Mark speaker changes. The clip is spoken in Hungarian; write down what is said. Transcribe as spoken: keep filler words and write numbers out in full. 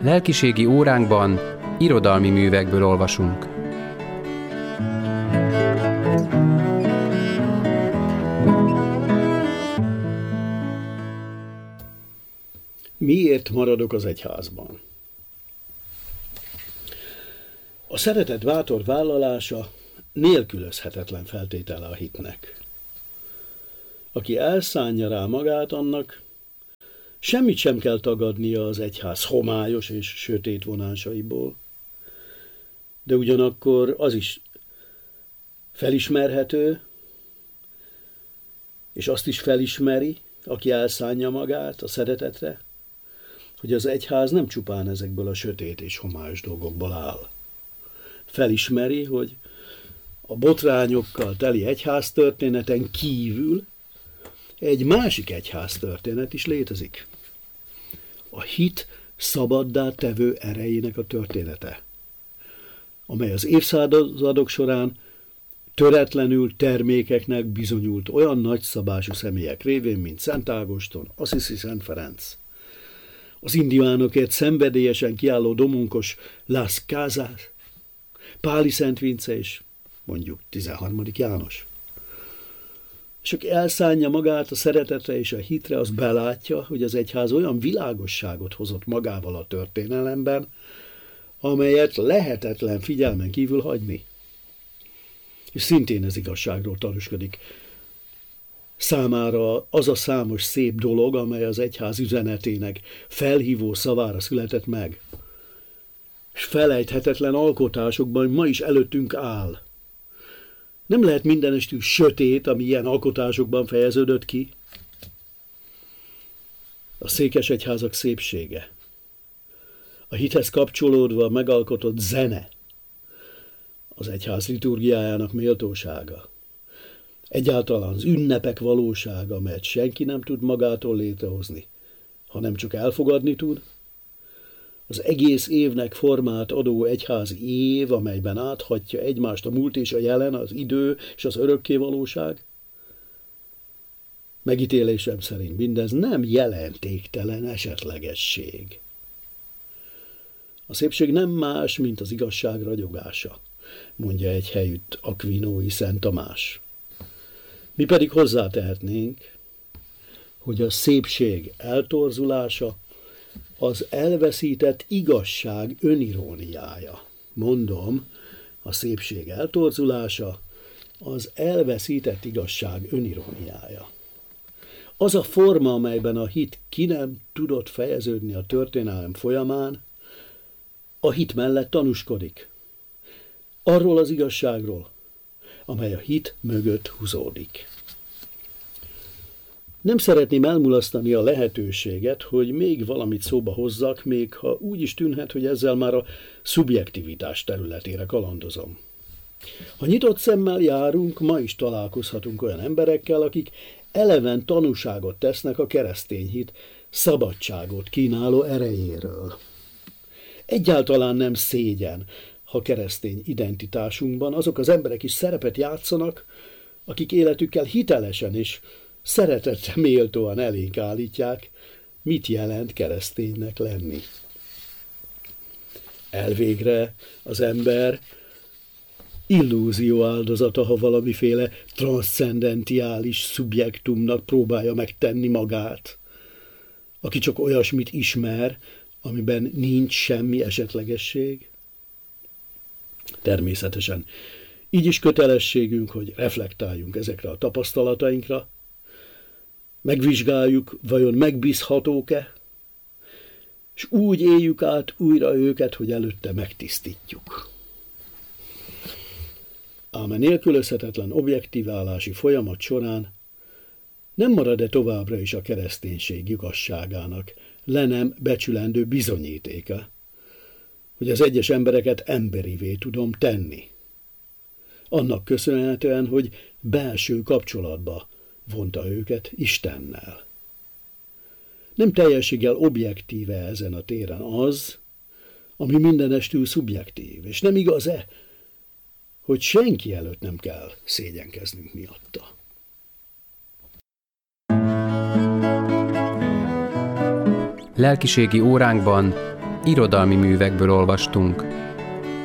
Speaker 1: Lelkiségi óránkban irodalmi művekből olvasunk.
Speaker 2: Miért maradok az egyházban? A szeretet bátor vállalása nélkülözhetetlen feltétele a hitnek. Aki elszánja rá magát, annak semmit sem kell tagadnia az egyház homályos és sötét vonásaiból, de ugyanakkor az is felismerhető, és azt is felismeri, aki elszánja magát a szeretetre, hogy az egyház nem csupán ezekből a sötét és homályos dolgokból áll. Felismeri, hogy a botrányokkal teli egyháztörténeten kívül egy másik egyháztörténet is létezik. A hit szabaddá tevő erejének a története, amely az évszázadok során töretlenül termékeknek bizonyult olyan nagyszabású személyek révén, mint Szent Ágoston, Assisi Szent Ferenc, az indiánokért szenvedélyesen kiálló domonkos Las Casas, Páli Szent Vince és mondjuk tizenharmadik János. És aki elszánja magát a szeretetre és a hitre, az belátja, hogy az egyház olyan világosságot hozott magával a történelemben, amelyet lehetetlen figyelmen kívül hagyni. És szintén ez igazságról tanúskodik számára az a számos szép dolog, amely az egyház üzenetének felhívó szavára született meg. És felejthetetlen alkotásokban ma is előttünk áll. Nem lehet mindenestül sötét, ami ilyen alkotásokban fejeződött ki. A székesegyházak szépsége, a hithez kapcsolódva megalkotott zene, az egyház liturgiájának méltósága, egyáltalán az ünnepek valósága, amelyet senki nem tud magától létrehozni, hanem csak elfogadni tud, az egész évnek formát adó egyházi év, amelyben áthatja egymást a múlt és a jelen, az idő és az örökké valóság. Megítélésem szerint mindez nem jelentéktelen esetlegesség. A szépség nem más, mint az igazság ragyogása, mondja egy helyütt Aquinói Szent Tamás. Mi pedig hozzátehetnénk, hogy a szépség eltorzulása az elveszített igazság öniróniája. Mondom, a szépség eltorzulása az elveszített igazság öniróniája. Az a forma, amelyben a hit ki nem tudott fejeződni a történelem folyamán, a hit mellett tanúskodik. Arról az igazságról, amely a hit mögött húzódik. Nem szeretném elmulasztani a lehetőséget, hogy még valamit szóba hozzak, még ha úgy is tűnhet, hogy ezzel már a szubjektivitás területére kalandozom. Ha nyitott szemmel járunk, ma is találkozhatunk olyan emberekkel, akik eleven tanúságot tesznek a keresztény hit szabadságot kínáló erejéről. Egyáltalán nem szégyen, ha keresztény identitásunkban azok az emberek is szerepet játszanak, akik életükkel hitelesen és szeretetre méltóan elénk állítják, mit jelent kereszténynek lenni. Elvégre az ember illúzió áldozata, ha valamiféle transzcendentiális szubjektumnak próbálja megtenni magát, aki csak olyasmit ismer, amiben nincs semmi esetlegesség. Természetesen így is kötelességünk, hogy reflektáljunk ezekre a tapasztalatainkra, megvizsgáljuk, vajon megbízhatók-e, és úgy éljük át újra őket, hogy előtte megtisztítjuk. Ám a nélkülözhetetlen objektiválási folyamat során nem marad-e továbbra is a kereszténység igazságának le nem becsülendő bizonyítéka, hogy az egyes embereket emberivé tudom tenni. Annak köszönhetően, hogy belső kapcsolatba vonta őket Istennel. Nem teljességgel objektíve ezen a téren az, ami mindenestül szubjektív, és nem igaz-e, hogy senki előtt nem kell szégyenkeznünk miatta.
Speaker 1: Lelkiségi óránkban irodalmi művekből olvastunk.